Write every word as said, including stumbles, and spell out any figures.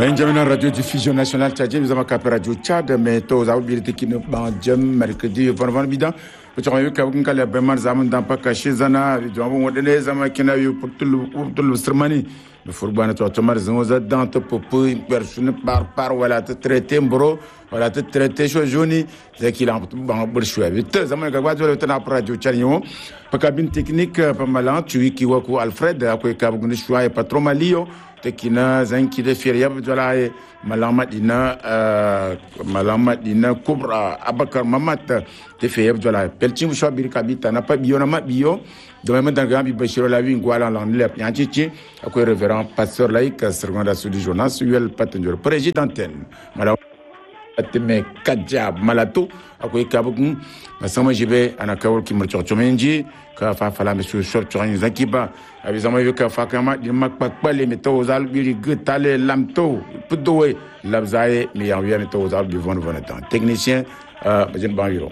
Voilà, radio diffusion nationale tchadienne, nous avons capé radio Tchad, mais tous les oubliés qui nous bandent mercredi, vingt bidon. Parce qu'on a vu qu'il y a vraiment zaman dans pas caché zana, ils ont donné zaman qui n'a eu pour tout le tout le sermani. Le fourban est automatiquement zanoza dans te popo personne par par voilà te traiter bro, voilà te traiter chose jaune, c'est qu'il a un bon choix. Vite zaman que quoi tu le tenir pour radio Tchadien. Pas cabine technique pas mal, tu qui waku Alfred, à quoi cabine choix et pas trop malio. Tekina zanki de feria bjola e malama dina malama dina kubra abakar mamat te feria bjola pelchim sho bir kabita na pa biyo na ma biyo de même dans grand bi bashiro la wi ngwala l'anglais nyanchichi akoy révérend pasteur laïque servant da sudi journal suel patenjor présidenten madame atme kadja malato akoy kabugun sama jibe anakawol ki mo chochomenji ka fa fala monsieur short chorin zakiba abizama yo ka fa kama di makpak pale meto zal biri gutale lamto pudowe labzaye mi ya wiya meto zal bi von von temps technicien euh bajen baniro